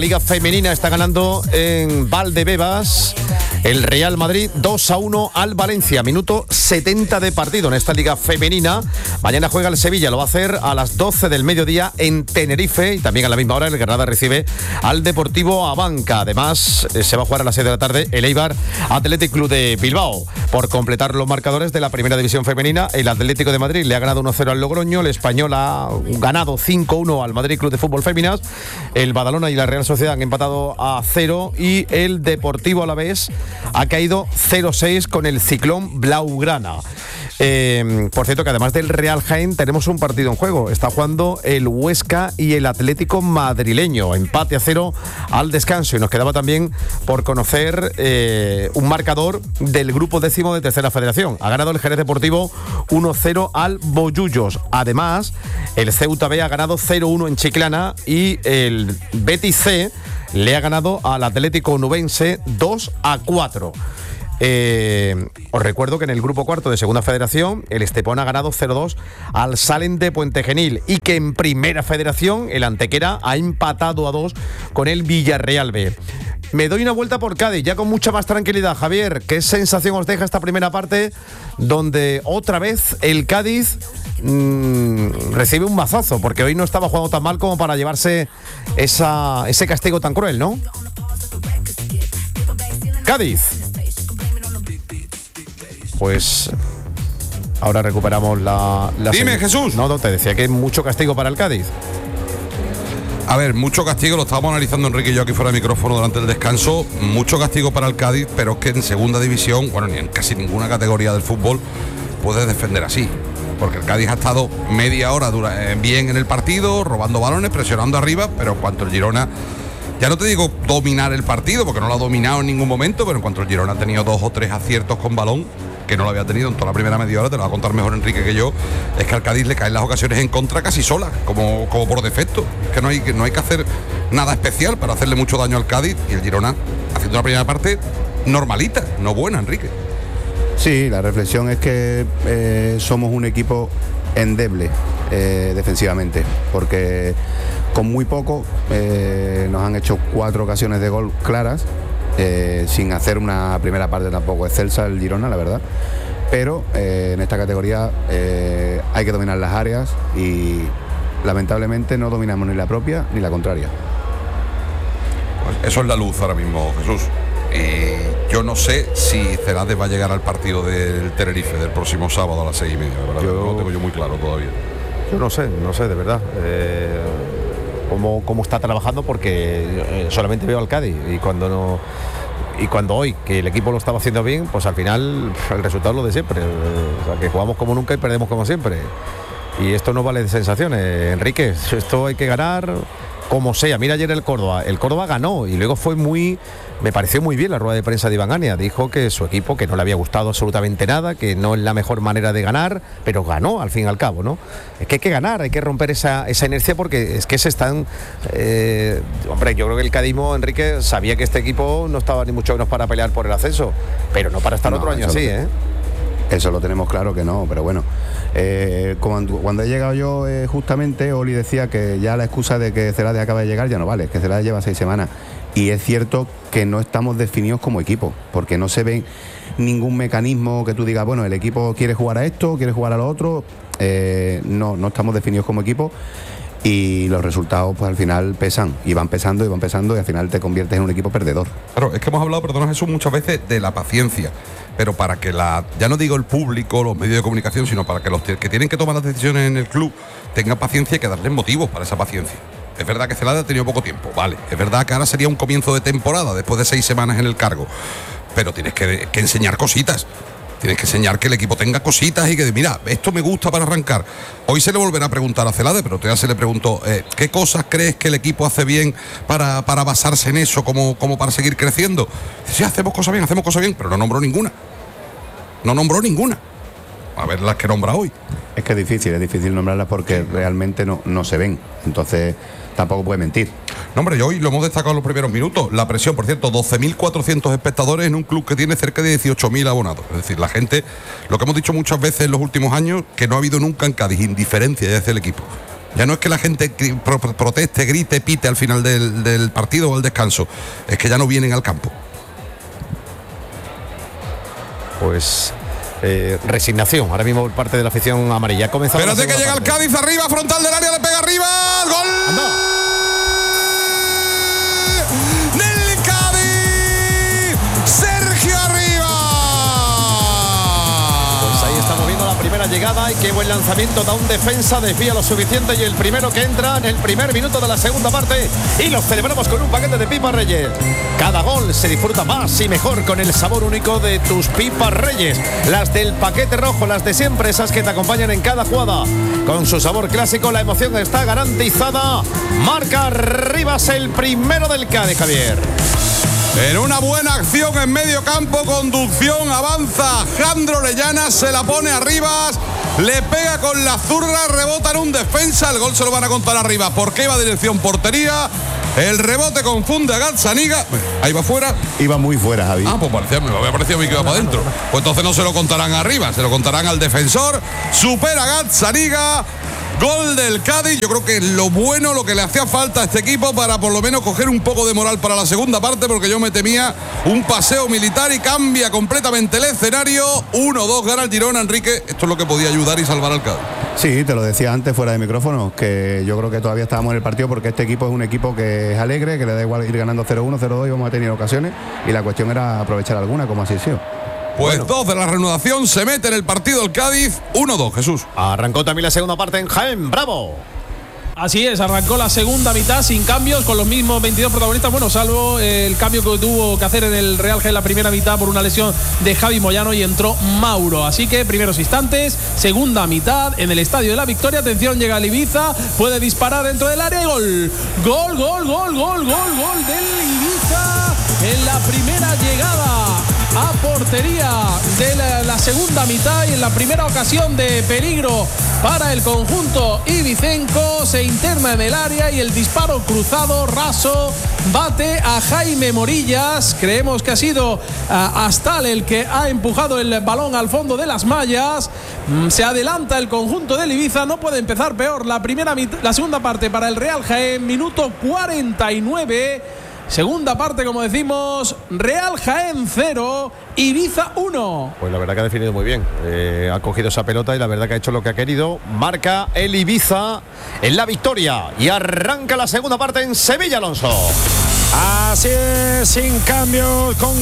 Liga Femenina está ganando en Valdebebas el Real Madrid 2-1 al Valencia. Minuto 70 de partido en esta Liga Femenina. Mañana juega el Sevilla, lo va a hacer a las 12 del mediodía en Tenerife. Y también a la misma hora el Granada recibe al Deportivo Abanca. Además, se va a jugar a las 6 de la tarde el Eibar Athletic Club de Bilbao. Por completar los marcadores de la Primera División Femenina, el Atlético de Madrid le ha ganado 1-0 al Logroño. El Español ha ganado 5-1 al Madrid Club de Fútbol Féminas. El Badalona y la Real Sociedad han empatado a 0 y el Deportivo Alavés ha caído 0-6 con el Ciclón Blaugrana. Por cierto, que además del Real Jaén tenemos un partido en juego. Está jugando el Huesca y el Atlético madrileño. Empate a 0 al descanso. Y nos quedaba también por conocer un marcador del grupo 10º de Tercera Federación. Ha ganado el Jerez Deportivo 1-0 al Bollullos. Además, el Ceuta B ha ganado 0-1 en Chiclana y el Betis C le ha ganado al Atlético Onubense 2-4. Os recuerdo que en el grupo cuarto de Segunda Federación el Estepona ha ganado 0-2 al Salen de Puente Genil y que en Primera Federación el Antequera ha empatado a 2 con el Villarreal B. Me doy una vuelta por Cádiz, ya con mucha más tranquilidad. Javier, ¿qué sensación os deja esta primera parte donde otra vez el Cádiz recibe un mazazo? Porque hoy no estaba jugando tan mal como para llevarse ese castigo tan cruel, ¿no? Cádiz. Pues ahora recuperamos la Dime, Jesús. No, te decía que hay mucho castigo para el Cádiz. A ver, mucho castigo, lo estábamos analizando Enrique y yo aquí fuera de micrófono durante el descanso. Mucho castigo para el Cádiz, pero es que en segunda división, bueno, ni en casi ninguna categoría del fútbol puedes defender así. Porque el Cádiz ha estado media hora bien en el partido, robando balones, presionando arriba, pero en cuanto el Girona, ya no te digo dominar el partido, porque no lo ha dominado en ningún momento, pero en cuanto el Girona ha tenido 2 o 3 aciertos con balón, que no lo había tenido en toda la primera media hora, te lo va a contar mejor Enrique que yo, es que al Cádiz le caen las ocasiones en contra casi sola, como por defecto. Es que no hay que hacer nada especial para hacerle mucho daño al Cádiz, y el Girona haciendo una primera parte normalita, no buena, Enrique. Sí, la reflexión es que somos un equipo endeble defensivamente, porque con muy poco nos han hecho 4 ocasiones de gol claras, sin hacer una primera parte tampoco excelsa el Girona, la verdad. Pero en esta categoría hay que dominar las áreas y lamentablemente no dominamos ni la propia ni la contraria. Pues eso es la luz ahora mismo, Jesús. Yo no sé si Celades va a llegar al partido del Tenerife del próximo sábado a las 6:30, ¿verdad? No lo tengo yo muy claro todavía. Yo no sé de verdad cómo está trabajando, porque solamente veo al Cádiz y cuando hoy, que el equipo lo estaba haciendo bien, pues al final el resultado es lo de siempre. O sea, que jugamos como nunca y perdemos como siempre. Y esto no vale de sensaciones, Enrique. Esto hay que ganar como sea. Mira ayer el Córdoba ganó y luego me pareció muy bien la rueda de prensa de Iván Ania. Dijo que su equipo, que no le había gustado absolutamente nada, que no es la mejor manera de ganar, pero ganó al fin y al cabo, ¿no? Es que hay que ganar, hay que romper esa inercia, porque es que se están... hombre, yo creo que el cadismo, Enrique, sabía que este equipo no estaba ni mucho menos para pelear por el ascenso, pero no para estar otro año así, ¿eh? Eso lo tenemos claro que no, pero bueno, cuando he llegado yo, justamente Oli decía que ya la excusa de que Celades acaba de llegar ya no vale, que Celades lleva 6 semanas, y es cierto que no estamos definidos como equipo, porque no se ve ningún mecanismo que tú digas, bueno, el equipo quiere jugar a esto, quiere jugar a lo otro. No estamos definidos como equipo, y los resultados pues al final pesan, y van pesando y al final te conviertes en un equipo perdedor. Claro, es que hemos hablado, perdona Jesús, muchas veces de la paciencia, pero para que ya no digo el público, los medios de comunicación, sino para que los que tienen que tomar las decisiones en el club tengan paciencia, hay que darles motivos para esa paciencia. Es verdad que Celades ha tenido poco tiempo, vale, es verdad que ahora sería un comienzo de temporada después de 6 semanas en el cargo, pero tienes que enseñar cositas. Tienes que enseñar que el equipo tenga cositas y que, mira, esto me gusta para arrancar. Hoy se le volverá a preguntar a Celades, pero todavía se le preguntó, ¿qué cosas crees que el equipo hace bien para basarse en eso, como para seguir creciendo? Sí, hacemos cosas bien, pero no nombró ninguna. A ver las que nombra hoy. Es que es difícil nombrarlas porque realmente no se ven. Entonces tampoco puede mentir. No, hombre, yo hoy lo hemos destacado en los primeros minutos. La presión, por cierto, 12.400 espectadores en un club que tiene cerca de 18.000 abonados. Es decir, la gente, lo que hemos dicho muchas veces en los últimos años, que no ha habido nunca en Cádiz indiferencia hacia el equipo. Ya no es que la gente proteste, grite, pite al final del partido o al descanso, es que ya no vienen al campo. Pues resignación ahora mismo por parte de la afición amarilla. Espérate que llega el Cádiz arriba, frontal del área, le pega arriba, ¡gol! ¡Anda! ¡Del Cádiz! ¡Sergio Arribas! Pues ahí estamos viendo la primera llegada y qué buen lanzamiento, da un defensa, desvía lo suficiente y el primero que entra en el primer minuto de la segunda parte y lo celebramos con un paquete de Pipas Reyes. Cada gol se disfruta más y mejor con el sabor único de tus Pipas Reyes, las del paquete rojo, las de siempre, esas que te acompañan en cada jugada. Con su sabor clásico la emoción está garantizada. Marca Arribas, el primero del Cádiz, Javier. En una buena acción en medio campo, conducción, avanza Jandro Orellana, se la pone a Arribas, le pega con la zurda, rebota en un defensa, el gol se lo van a contar a Arribas porque iba dirección portería, el rebote confunde a Gazzaniga, ahí va fuera. Iba muy fuera, Javi. Ah, pues me había parecido a mí que iba para adentro. Pues entonces no se lo contarán a Arribas, se lo contarán al defensor, supera a Gazzaniga. Gol del Cádiz. Yo creo que lo bueno, lo que le hacía falta a este equipo para por lo menos coger un poco de moral para la segunda parte, porque yo me temía un paseo militar y cambia completamente el escenario. 1-2, gana el Girona, Enrique. Esto es lo que podía ayudar y salvar al Cádiz. Sí, te lo decía antes fuera de micrófono, que yo creo que todavía estábamos en el partido porque este equipo es un equipo que es alegre, que le da igual ir ganando 0-1, 0-2 y vamos a tener ocasiones y la cuestión era aprovechar alguna, como así ha sido. Pues bueno, 2 de la reanudación, se mete en el partido el Cádiz, 1-2, Jesús. Arrancó también la segunda parte en Jaén, ¡bravo! Así es, arrancó la segunda mitad sin cambios, con los mismos 22 protagonistas, bueno, salvo el cambio que tuvo que hacer en el Real Jaén la primera mitad por una lesión de Javi Moyano y entró Mauro. Así que primeros instantes, segunda mitad en el Estadio de la Victoria. Atención, llega el Ibiza, puede disparar dentro del área y gol. Gol del Ibiza en la primera llegada a portería de la segunda mitad y en la primera ocasión de peligro para el conjunto ibicenco. Se interna en el área y el disparo cruzado raso bate a Jaime Morillas. Creemos que ha sido Astal el que ha empujado el balón al fondo de las mallas. Se adelanta el conjunto del Ibiza, no puede empezar peor la segunda parte para el Real Jaén, minuto 49. Segunda parte, como decimos, Real Jaén 0, Ibiza 1. Pues la verdad que ha definido muy bien. Ha cogido esa pelota y la verdad que ha hecho lo que ha querido. Marca el Ibiza en la victoria y arranca la segunda parte en Sevilla, Alonso. Así es, sin cambios, con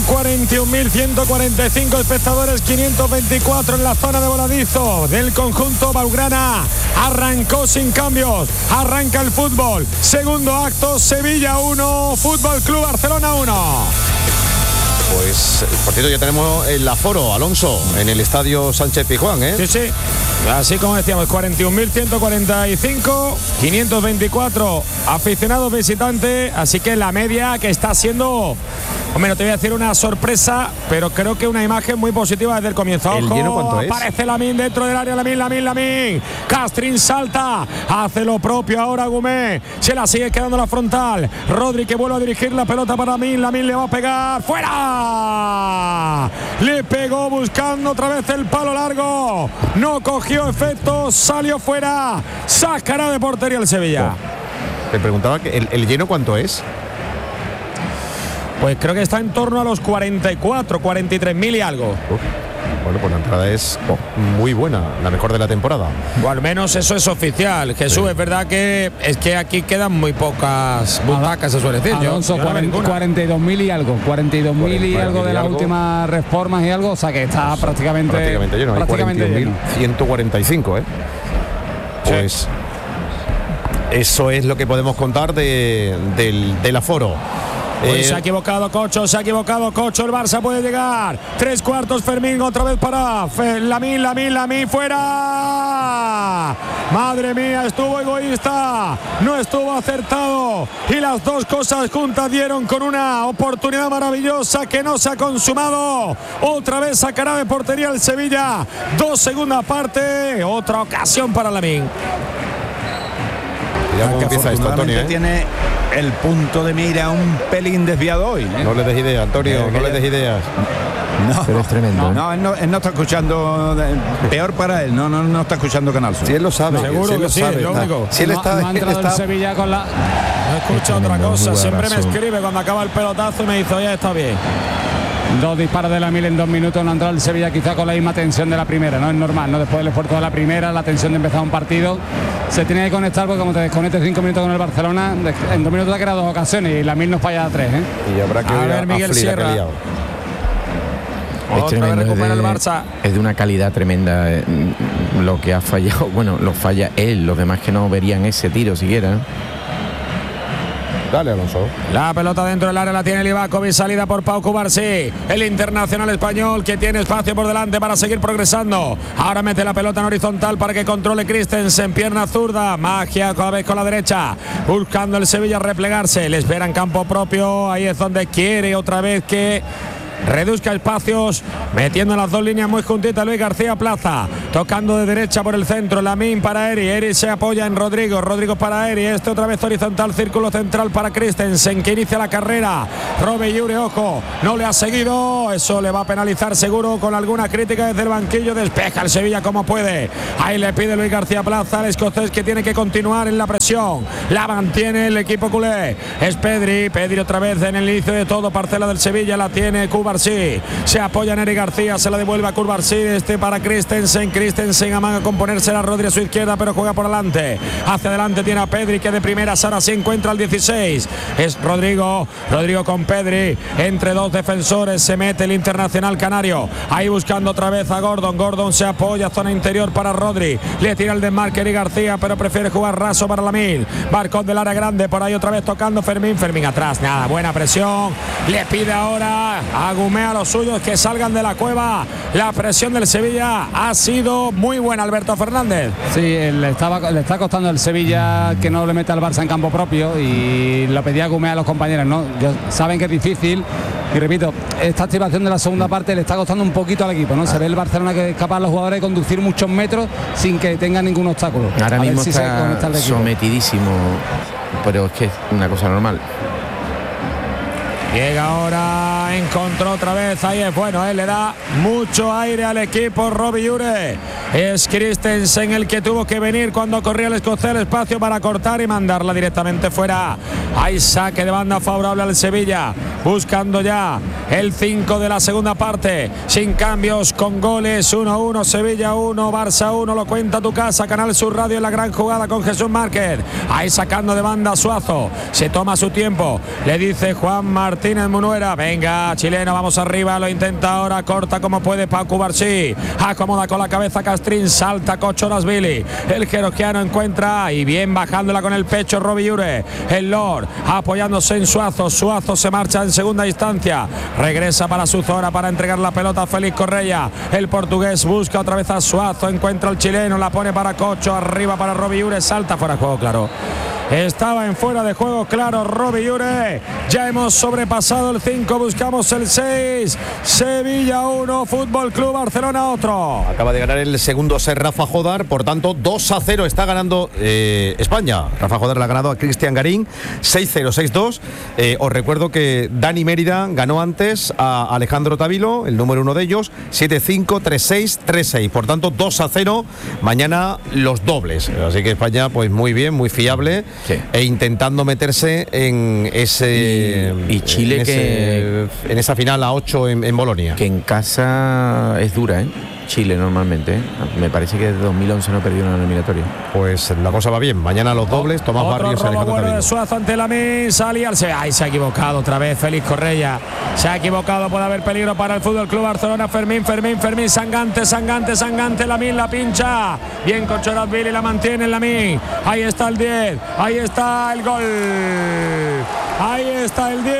41.145 espectadores, 524 en la zona de voladizo del conjunto blaugrana. Arrancó sin cambios, arranca el fútbol. Segundo acto, Sevilla 1, Fútbol Club Barcelona 1. Pues, por cierto, ya tenemos el aforo, Alonso, en el estadio Sánchez Pizjuán, ¿eh? Sí. Así como decíamos, 41.145, 524 aficionados visitantes, así que la media que está siendo, hombre, no te voy a decir una sorpresa, pero creo que una imagen muy positiva desde el comienzo. ¿El lleno cuánto es? Aparece Lamín dentro del área, Lamín. Castrín salta, hace lo propio ahora Gumé, se la sigue quedando la frontal. Rodri que vuelve a dirigir la pelota para Lamín le va a pegar, ¡fuera! Le pegó buscando otra vez el palo largo, no cogió efecto, salió fuera, sacará de portería el Sevilla. Te preguntaba que el lleno cuánto es. Pues creo que está en torno a los 43.000 y algo. Bueno, pues la entrada es muy buena, la mejor de la temporada. O al menos eso es oficial. Jesús, sí. Es verdad que es que aquí quedan muy pocas butacas, se suele decir. Alonso, 42.000 y algo. 42.000 y algo de las últimas reformas y algo. O sea que está prácticamente lleno. Hay 41.145, ¿eh? Pues sí. Eso es lo que podemos contar del aforo. Se ha equivocado Cocho, el Barça puede llegar. 3/4, Fermín, otra vez para Lamín, fuera. Madre mía, estuvo egoísta, no estuvo acertado y las dos cosas juntas dieron con una oportunidad maravillosa que no se ha consumado. Otra vez sacará de portería el Sevilla. 2 segunda parte, otra ocasión para Lamín. Que empieza esto, Antonio, tiene el punto de mira un pelín desviado hoy, ¿eh? No le des ideas, Antonio, no le des ideas. No, pero es tremendo. Él no está escuchando, peor para él, no está escuchando Canal Sur. Si él lo sabe, seguro que sí, lógico. Si él está, no ha entrado el Sevilla con la... No escucha otra cosa, siempre me escribe cuando acaba el pelotazo y me dice, oye, está bien. 2 disparos de Lamil en 2 minutos, no ha entrado el Sevilla quizá con la misma tensión de la primera, no es normal, ¿no? Después del esfuerzo de la primera, la tensión de empezar un partido, se tiene que conectar porque como te desconectes 5 minutos con el Barcelona, en 2 minutos te ha quedado 2 ocasiones y Lamil nos falla 3, ¿eh? Y habrá que ver Miguel Sierra. Es tremendo, recupera el Barça. Es de una calidad tremenda lo que ha fallado, bueno, lo falla él, los demás que no verían ese tiro siquiera, ¿no? Dale, Alonso. La pelota dentro del área la tiene Livakovic, salida por Pau Cubarsí, el internacional español que tiene espacio por delante para seguir progresando. Ahora mete la pelota en horizontal para que controle Christensen, pierna zurda, magia cada vez con la derecha, buscando el Sevilla replegarse, le espera en campo propio, ahí es donde quiere otra vez que reduzca espacios, metiendo las 2 líneas muy juntitas Luis García Plaza, tocando de derecha por el centro, Lamine para Eri se apoya en Rodrigo para Eri, otra vez horizontal, círculo central para Christensen que inicia la carrera, Robe Llure, ojo, no le ha seguido, eso le va a penalizar seguro con alguna crítica desde el banquillo, despeja el Sevilla como puede, ahí le pide Luis García Plaza al escocés que tiene que continuar en la presión, la mantiene el equipo culé, es Pedri otra vez en el inicio de todo, parcela del Sevilla, la tiene Cubarsí, se apoya en Eric García, se la devuelve a Cubarsí, para Christensen amaga con ponerse a Rodri a su izquierda, pero juega por delante, hacia adelante tiene a Pedri que de primeras ahora sí encuentra al 16, es Rodrigo con Pedri, entre 2 defensores se mete el internacional canario, ahí buscando otra vez a Gordon se apoya, zona interior para Rodri, le tira el desmarque Eric García, pero prefiere jugar raso para Lamine, Barcón del área grande, por ahí otra vez tocando Fermín atrás, nada, buena presión, le pide ahora a Gumea a los suyos que salgan de la cueva, la presión del Sevilla ha sido muy buena, Alberto Fernández. Sí, le está costando al Sevilla que no le meta al Barça en campo propio y lo pedía Gumea a los compañeros, ¿no? Saben que es difícil y repito, esta activación de la segunda parte le está costando un poquito al equipo, ¿no? Se ve el Barcelona que es capaz los jugadores de conducir muchos metros sin que tengan ningún obstáculo. Ahora mismo está sometidísimo, pero es que es una cosa normal. Llega ahora, encontró otra vez, ahí es bueno, le da mucho aire al equipo Robe Llure. Es Christensen el que tuvo que venir cuando corría el escocés el espacio para cortar y mandarla directamente fuera. Hay saque de banda favorable al Sevilla, buscando ya el 5 de la segunda parte, sin cambios, con goles, 1-1, Sevilla 1, Barça 1, lo cuenta tu casa, Canal Sur Radio en la gran jugada con Jesús Márquez. Ahí sacando de banda Suazo, se toma su tiempo, le dice Juan Martínez Munuera, venga chileno, vamos arriba, lo intenta ahora, corta como puede Pau Cubarsí, acomoda con la cabeza Castrín, salta Kochorazvili, el georgiano encuentra y bien bajándola con el pecho Robe Llure, el Lord apoyándose en Suazo se marcha en segunda instancia, regresa para su zona para entregar la pelota a Félix Correia, el portugués busca otra vez a Suazo, encuentra al chileno, la pone para Cocho, arriba para Robe Llure, salta fuera de juego, claro. Estaba en fuera de juego, claro, Robe Llure. Ya hemos sobrepasado el 5, buscamos el 6. Sevilla 1, Fútbol Club Barcelona otro. Acaba de ganar el segundo set Rafa Jodar, por tanto 2-0 está ganando España. Rafa Jodar le ha ganado a Cristian Garín 6-0, 6-2. Os recuerdo que Dani Mérida ganó antes a Alejandro Tavilo, el número 1 de ellos, 7-5, 3-6, 3-6. Por tanto 2-0, mañana los dobles. Así que España pues muy bien, muy fiable. Sí. E intentando meterse en ese y Chile en esa final a 8 en Bolonia, que en casa es dura, Chile normalmente, Me parece que desde 2011 no perdió una eliminatoria. Pues la cosa va bien. Mañana los dobles, Tomás Barrios, Alejandro Tavilo. De Suazo ante Lamine, salía se ha equivocado otra vez Félix Correia. Se ha equivocado, puede haber peligro para el Fútbol Club Barcelona. Fermín, Sangante, Lamine la pincha. Bien Kochorazvili, la mantiene Lamine. Ahí está el 10, ahí está el gol. Ahí está el 10.